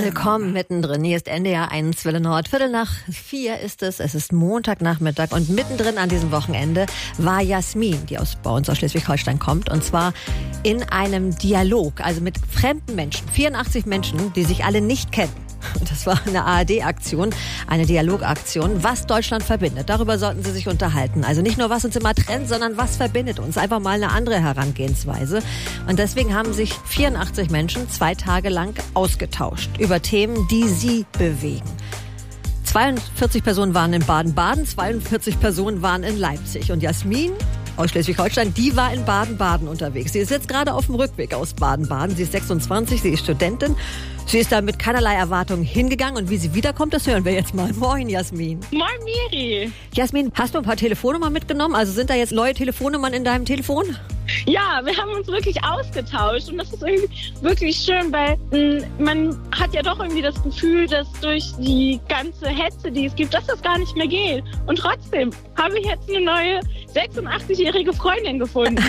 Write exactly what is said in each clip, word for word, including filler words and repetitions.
Willkommen mittendrin. Hier ist N D R eins Welle Nord. Viertel nach vier ist es. Es ist Montagnachmittag und mittendrin an diesem Wochenende war Jasmin, die aus, bei uns aus Schleswig-Holstein kommt. Und zwar in einem Dialog, also mit fremden Menschen. vierundachtzig Menschen, die sich alle nicht kennen. Das war eine A R D-Aktion, eine Dialogaktion, was Deutschland verbindet. Darüber sollten Sie sich unterhalten. Also nicht nur, was uns immer trennt, sondern was verbindet uns. Einfach mal eine andere Herangehensweise. Und deswegen haben sich vierundachtzig Menschen zwei Tage lang ausgetauscht über Themen, die sie bewegen. zweiundvierzig Personen waren in Baden-Baden, zweiundvierzig Personen waren in Leipzig. Und Jasmin aus Schleswig-Holstein, die war in Baden-Baden unterwegs. Sie ist jetzt gerade auf dem Rückweg aus Baden-Baden. Sie ist sechsundzwanzig, sie ist Studentin. Sie ist da mit keinerlei Erwartungen hingegangen. Und wie sie wiederkommt, das hören wir jetzt mal. Moin, Jasmin. Moin, Miri. Jasmin, hast du ein paar Telefonnummern mitgenommen? Also sind da jetzt neue Telefonnummern in deinem Telefon? Ja, wir haben uns wirklich ausgetauscht und das ist irgendwie wirklich schön, weil mh, man hat ja doch irgendwie das Gefühl, dass durch die ganze Hetze, die es gibt, dass das gar nicht mehr geht. Und trotzdem habe ich jetzt eine neue sechsundachtzigjährige Freundin gefunden.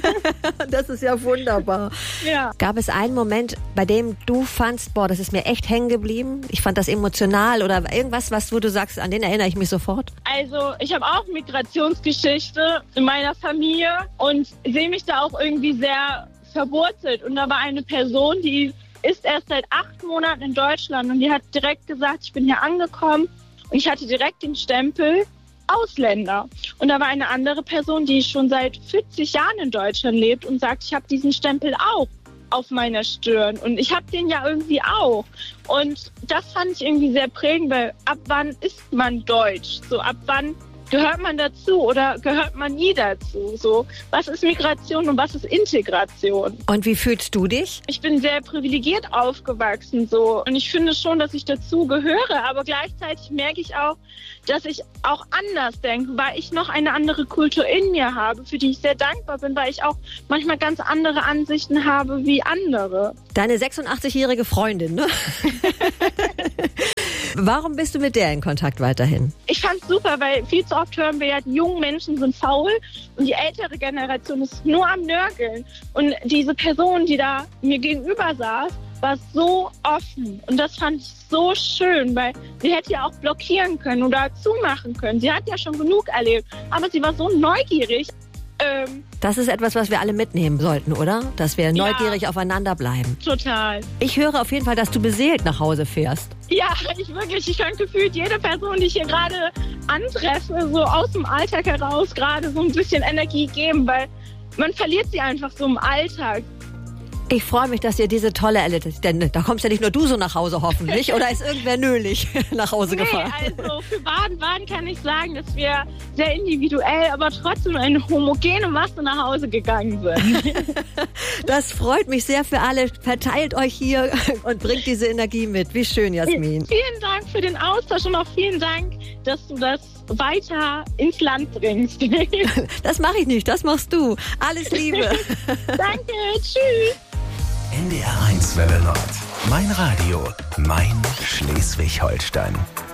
Das ist ja wunderbar. Ja. Gab es einen Moment, bei dem du fandst, boah, das ist mir echt hängen geblieben? Ich fand das emotional oder irgendwas, was wo du sagst, an den erinnere ich mich sofort? Also ich habe auch Migrationsgeschichte in meiner Familie und sehe mich da auch irgendwie sehr verwurzelt. Und da war eine Person, die ist erst seit acht Monaten in Deutschland und die hat direkt gesagt, ich bin hier angekommen und ich hatte direkt den Stempel Ausländer. Und da war eine andere Person, die schon seit vierzig Jahren in Deutschland lebt und sagt, ich habe diesen Stempel auch auf meiner Stirn und ich habe den ja irgendwie auch. Und das fand ich irgendwie sehr prägend, weil ab wann ist man deutsch? So ab wann gehört man dazu oder gehört man nie dazu? So, was ist Migration und was ist Integration? Und wie fühlst du dich? Ich bin sehr privilegiert aufgewachsen so und ich finde schon, dass ich dazu gehöre, aber gleichzeitig merke ich auch, dass ich auch anders denke, weil ich noch eine andere Kultur in mir habe, für die ich sehr dankbar bin, weil ich auch manchmal ganz andere Ansichten habe wie andere. Deine sechsundachtzigjährige Freundin, ne? Warum bist du mit der in Kontakt weiterhin? Ich fand's super, weil viel zu oft hören wir ja, die jungen Menschen sind faul und die ältere Generation ist nur am Nörgeln. Und diese Person, die da mir gegenüber saß, war so offen. Und das fand ich so schön, weil sie hätte ja auch blockieren können oder zumachen können. Sie hat ja schon genug erlebt, aber sie war so neugierig. Ähm, das ist etwas, was wir alle mitnehmen sollten, oder? Dass wir neugierig ja, aufeinander bleiben. Total. Ich höre auf jeden Fall, dass du beseelt nach Hause fährst. Ja, ich wirklich. Ich kann gefühlt jede Person, die ich hier gerade antreffe, so aus dem Alltag heraus gerade so ein bisschen Energie geben, weil man verliert sie einfach so im Alltag. Ich freue mich, dass ihr diese tolle erlebt, denn da kommst ja nicht nur du so nach Hause hoffentlich, oder ist irgendwer nölig nach Hause nee, gefahren? Also für Baden-Baden kann ich sagen, dass wir sehr individuell, aber trotzdem eine homogene Masse nach Hause gegangen sind. Das freut mich sehr für alle. Verteilt euch hier und bringt diese Energie mit. Wie schön, Jasmin. Vielen Dank für den Austausch und auch vielen Dank, dass du das weiter ins Land bringst. Das mache ich nicht, das machst du. Alles Liebe. Danke, tschüss. N D R eins Welle Nord. Mein Radio, mein Schleswig-Holstein.